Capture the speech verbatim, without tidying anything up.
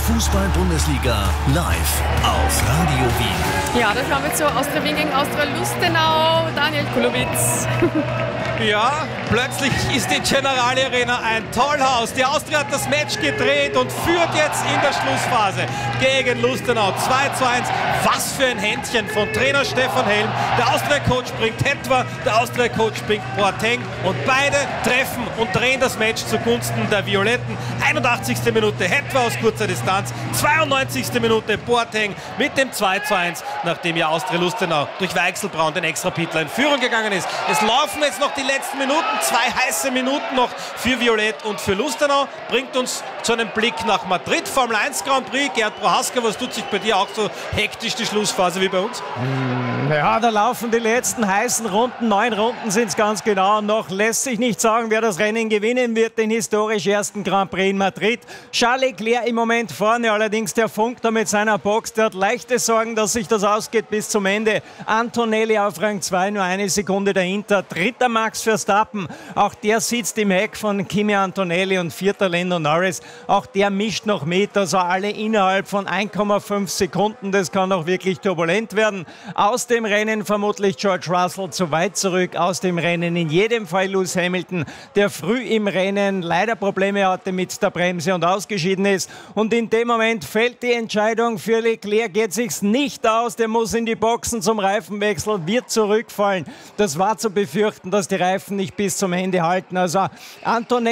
Fußball-Bundesliga live auf Radio Wien. Ja, da schauen wir zu Austria Wien gegen Austria Lustenau. Daniel Kulowitz. Ja, plötzlich ist die Generali Arena ein Tollhaus. Die Austria hat das Match gedreht und führt jetzt in der Schlussphase gegen Lustenau zwei zu eins. Was für ein Händchen von Trainer Stefan Helm. Der Austria-Coach bringt Hetwa, der Austria-Coach bringt Boateng und beide treffen und drehen das Match zugunsten der Violetten. einundachtzigste Minute Hetwa aus kurzer Distanz, zweiundneunzigste Minute Boateng mit dem zwei zu eins, nachdem ja Austria Lustenau durch Weichselbraun den Extrapitler in Führung gegangen ist. Es laufen jetzt noch die letzten Minuten, zwei heiße Minuten noch für Violett und für Lustenau. Bringt uns zu einem Blick nach Madrid, Formel eins Grand Prix. Gerd Prohaska, was tut sich bei dir auch so hektisch die Schlussphase wie bei uns? Ja, da laufen die letzten heißen Runden. Neun Runden sind es ganz genau. Noch lässt sich nicht sagen, wer das Rennen gewinnen wird, den historisch ersten Grand Prix in Madrid. Charles Leclerc im Moment vorne, allerdings der Funk da mit seiner Box, der hat leichte Sorgen, dass sich das ausgeht bis zum Ende. Antonelli auf Rang zwei, nur eine Sekunde dahinter. Dritter Max Verstappen, auch der sitzt im Heck von Kimi Antonelli, und vierter Lando Norris, auch der mischt noch mit, also alle innerhalb von eins Komma fünf Sekunden, das kann auch wirklich turbulent werden. Aus dem Rennen vermutlich George Russell zu weit zurück, aus dem Rennen in jedem Fall Lewis Hamilton, der früh im Rennen leider Probleme hatte mit der Bremse und ausgeschieden ist, und in dem Moment fällt die Entscheidung für Leclerc, geht sich's nicht aus, der muss in die Boxen zum Reifenwechsel, wird zurückfallen. Das war zu befürchten, dass die Reifen nicht bis zum Ende halten. Also Antonelli